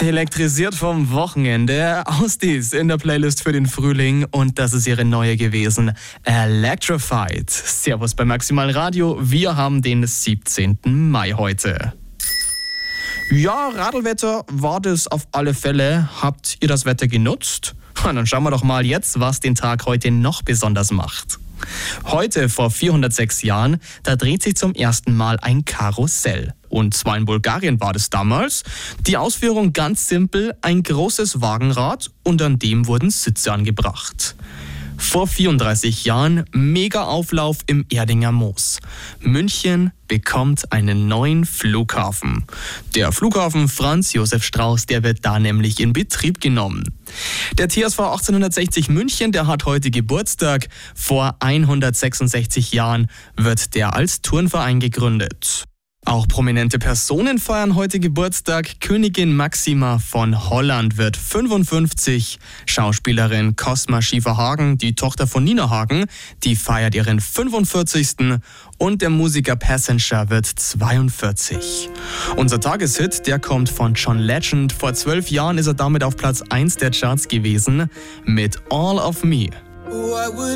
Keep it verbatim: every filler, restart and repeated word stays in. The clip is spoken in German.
Elektrisiert vom Wochenende, Ausdies in der Playlist für den Frühling und das ist ihre neue gewesen, Electrified. Servus bei Maximal Radio, wir haben den siebzehnten Mai heute. Ja, Radlwetter war das auf alle Fälle. Habt ihr das Wetter genutzt? Na, dann schauen wir doch mal jetzt, was den Tag heute noch besonders macht. Heute vor vierhundertsechs Jahren, da dreht sich zum ersten Mal ein Karussell. Und zwar in Bulgarien war das damals. Die Ausführung ganz simpel, ein großes Wagenrad und an dem wurden Sitze angebracht. Vor vierunddreißig Jahren mega Auflauf im Erdinger Moos. München bekommt einen neuen Flughafen. Der Flughafen Franz Josef Strauß, der wird da nämlich in Betrieb genommen. Der T S V achtzehnhundertsechzig München, der hat heute Geburtstag. Vor hundertsechsundsechzig Jahren wird der als Turnverein gegründet. Auch prominente Personen feiern heute Geburtstag. Königin Máxima von Holland wird fünfundfünfzig. Schauspielerin Cosma Schiefer-Hagen, die Tochter von Nina Hagen, die feiert ihren fünfundvierzigsten Und der Musiker Passenger wird zweiundvierzig. Unser Tageshit, der kommt von John Legend. Vor zwölf Jahren ist er damit auf Platz eins der Charts gewesen mit All of Me.